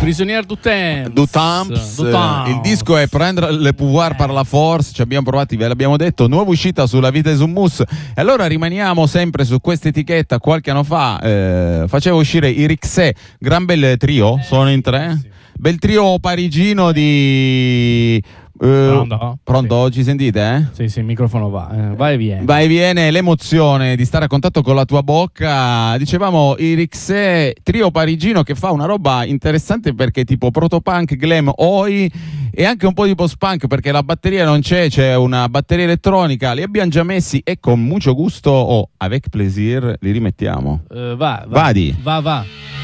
Prisonnier du Temps. Du Temps. Il disco è Prendre le pouvoir par la force. Ci abbiamo provati, ve l'abbiamo detto. Nuova uscita sulla Vitesse Hummus. E allora rimaniamo sempre su questa etichetta. Qualche anno fa faceva uscire i Rixé, gran bel trio. Sono in tre. Sì. Bel trio parigino di. Pronto? Sì. Ci sentite? Sì, il microfono va. Va e viene. Va e viene, l'emozione di stare a contatto con la tua bocca. Dicevamo i Rixé, trio parigino che fa una roba interessante perché tipo protopunk, glam, oi e anche un po' di post-punk perché la batteria non c'è una batteria elettronica, li abbiamo già messi e con mucho gusto avec plaisir li rimettiamo. Va. Vadi. Va.